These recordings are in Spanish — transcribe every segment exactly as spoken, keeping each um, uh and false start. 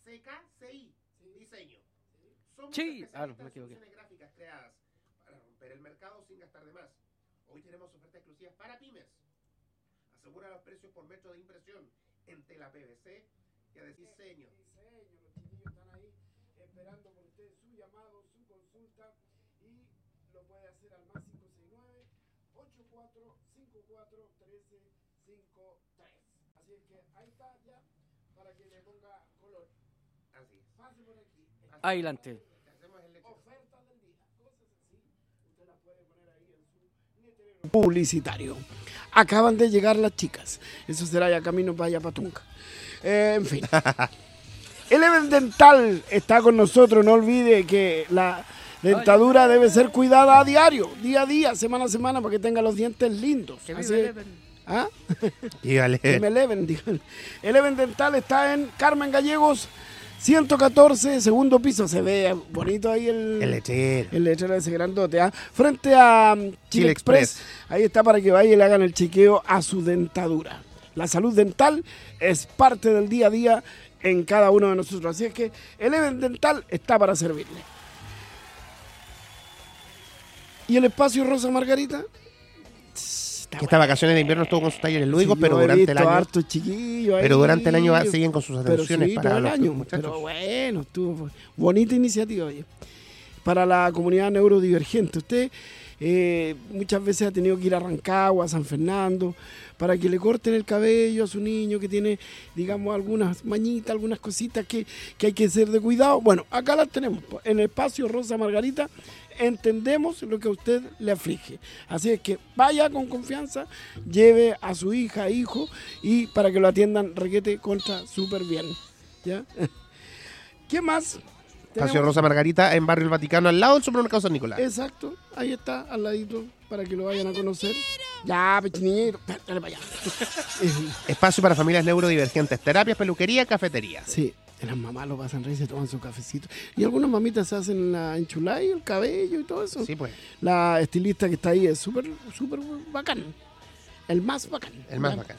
C K C I, diseño. Somos Sí. especialistas Ah, no, me en equivoqué. soluciones gráficas creadas para romper el mercado sin gastar de más. Hoy tenemos ofertas exclusivas para pymes. Asegura los precios por metro de impresión en tela P V C y a diseño. Diseño, los chiquillos están ahí esperando por usted su llamado, su consulta, y lo puede hacer al más cinco seis nueve, ocho cuatro cinco cuatro, uno tres cinco tres. Así es que ahí está ya para que le ponga color. Así es. Pase por aquí. Adelante. Hacemos el lechero. Ofertas del día, cosas así, usted las puede poner ahí en su letrero publicitario. Acaban de llegar las chicas. Eso será ya camino para allá Patunca. Eh, en fin. Eleven Dental está con nosotros. No olvide que la dentadura debe ser cuidada a diario, día a día, semana a semana, para que tenga los dientes lindos. Que Así vive es. Eleven. ¿Ah? Dígale. Que me eleven, dígale. Eleven Dental está en Carmen Gallegos, ciento catorce, segundo piso. Se ve bonito ahí el, El lechero. el letrero ese grandote. ¿Ah? Frente a um, Chile, Chile Express. Express. Ahí está para que vaya y le hagan el chequeo a su dentadura. La salud dental es parte del día a día en cada uno de nosotros. Así es que Eleven Dental está para servirle. ¿Y el espacio Rosa Margarita? Que estas vacaciones de invierno estuvo con sus talleres lúdicos, Sí, pero yo he durante el visto año. hartos chiquillos ahí. Pero durante el año va- siguen con sus Pero atenciones sí, para todo el los año. muchachos. Pero bueno, estuvo bonita iniciativa, oye. Para la comunidad neurodivergente. Usted eh, muchas veces ha tenido que ir a Rancagua, a San Fernando, para que le corten el cabello a su niño que tiene, digamos, algunas mañitas, algunas cositas que, que hay que hacer de cuidado. Bueno, acá las tenemos. En el espacio Rosa Margarita entendemos lo que a usted le aflige. Así es que vaya con confianza, lleve a su hija, hijo, y para que lo atiendan requete contra súper bien. ¿Ya? ¿Qué más? Espacio Tenemos- Rosa Margarita en Barrio El Vaticano, al lado del supermercado San Nicolás. Exacto, ahí está, al ladito, para que lo vayan a conocer. Ya, pechinero, dale para allá. Espacio para familias neurodivergentes, terapias, peluquería, cafetería. Sí, las mamás lo pasan rey, se toman su cafecito. Y algunas mamitas se hacen la enchulada y el cabello y todo eso. Sí, pues, La estilista que está ahí es súper, súper bacán. El más bacán. el más ¿Ya? bacán.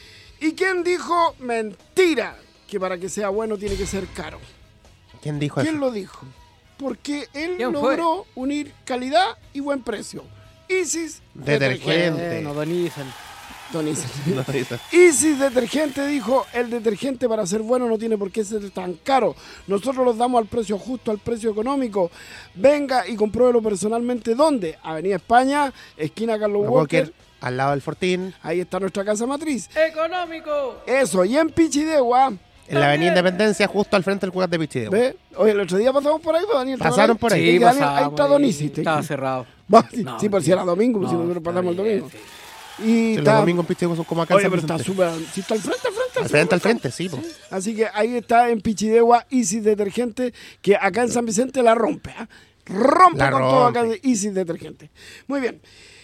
¿Y quién dijo mentira? Que para que sea bueno tiene que ser caro. ¿Quién dijo ¿Quién eso? lo dijo? Porque él ¿Quién fue? logró unir calidad y buen precio. Isis Detergente. Bueno, Don Ethan. Don Isis. No, dice. Isis Detergente dijo, el detergente para ser bueno no tiene por qué ser tan caro. Nosotros los damos al precio justo, al precio económico. Venga y compruébelo personalmente. ¿Dónde? Avenida España, esquina Carlos Los Walker. Walker, al lado del Fortín, Ahí está nuestra casa matriz. ¡Económico! Eso, y en Pichidegua, en la Avenida Independencia, justo al frente del Cugat de Pichidegua. ¿ve? Oye, el otro día pasamos por ahí, pues, Daniel. ¿te Pasaron acuerdas? por ahí. Y Sí, Daniel, ahí pasamos está Don ahí. Isis. te- Estaba cerrado. Va, sí, No, sí, pero si era domingo, no, si nosotros está pasamos el bien, domingo. sí. Y Si los está, domingos en Pichidegua son como acá. en oye, San pero está Vicente. súper, sí está al frente, al frente. Al frente, al frente, sí, po. Así que ahí está en Pichidegua Isis Detergente, que acá en San Vicente la rompe. ¿ah? Rompe La con todo acá rompe. de Isis Detergente. Muy bien.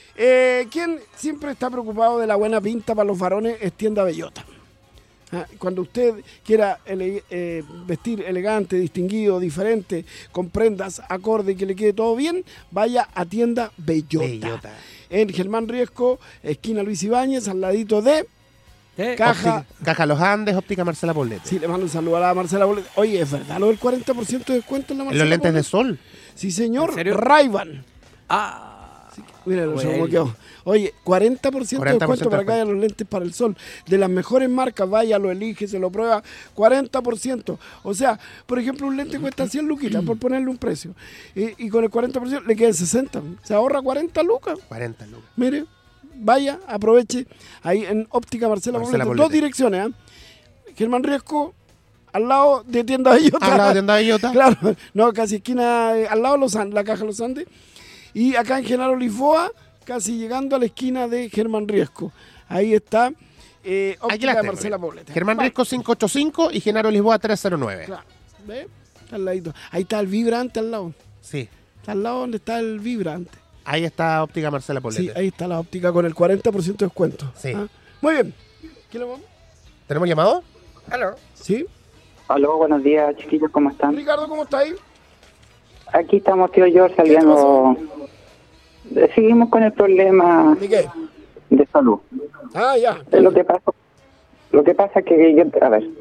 Eh, ¿Quién siempre está preocupado de la buena pinta para los varones? Es Tienda Bellota. Ah, Cuando usted quiera ele- eh, vestir elegante, distinguido, diferente, con prendas acorde y que le quede todo bien, vaya a Tienda Bellota. Bellota. En Germán Riesco, esquina Luis Ibáñez, al ladito de ¿Eh? Caja. Óptica- Caja Los Andes, óptica Marcela Poblete. Sí, le mando un saludo a la Marcela Boleta. Oye, ¿es verdad lo del cuarenta por ciento de descuento en la En Marcela los lentes de Boleta? sol. Sí, señor. ¿En serio? Ray-Ban. Ah. Mira, lo Bueno. cómo quedó. Oye, cuarenta por ciento de cuarenta por descuento ciento para de que haya los lentes para el sol. De las mejores marcas, vaya, lo elige, se lo prueba. cuarenta por ciento. O sea, por ejemplo, un lente cuesta cien luquitas, por ponerle un precio. Y, y con el cuarenta por ciento le quedan sesenta. Se ahorra cuarenta lucas. cuarenta lucas. Mire, vaya, aproveche. Ahí en Óptica Marcela, Marcela Poblete. Dos Poblete. direcciones, ¿eh? Germán Riesco, al lado de Tienda Bellota. Al lado de Tienda Bellota. Claro, no, casi esquina, eh, al lado de los Andes, la caja Los Andes. Y acá en Genaro Lisboa, casi llegando a la esquina de Germán Riesco. Ahí está eh, Aquí Óptica las de tengo, Marcela mira. Poblete. Germán Va, Riesco cinco ochenta y cinco y Genaro Lisboa tres cero nueve. Claro, ¿ve? Está al ladito. Ahí está el vibrante al lado. Sí. Está al lado donde está el vibrante. Ahí está óptica Marcela Sí, Poblete. ahí está la óptica con el cuarenta por ciento de descuento. Sí. Ah, muy bien. ¿Qué le vamos? ¿Tenemos llamado? Hello. ¿Sí? Aló, buenos días, chiquillos, ¿cómo están? Ricardo, ¿cómo está ahí? Aquí estamos, tío George, saliendo. Eh, Seguimos con el problema ¿De qué? de salud. Ah, ya. Eh, Lo que pasa, lo que pasa es que, yo- a ver,